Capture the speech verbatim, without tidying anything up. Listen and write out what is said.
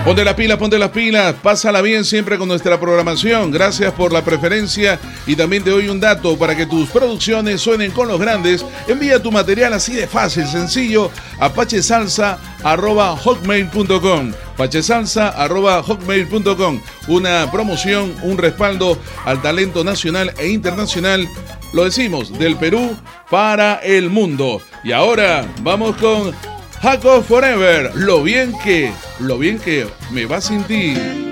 Ponte las pilas, ponte las pilas, pásala bien siempre con nuestra programación. Gracias por la preferencia y también te doy un dato para que tus producciones suenen con los grandes. Envía tu material así de fácil, sencillo a pachesalsa arroba hotmail punto com. pachesalsa arroba hotmail punto com. Una promoción, un respaldo al talento nacional e internacional. Lo decimos, del Perú para el mundo. Y ahora vamos con Jaco Forever, lo bien que, lo bien que me va sin ti.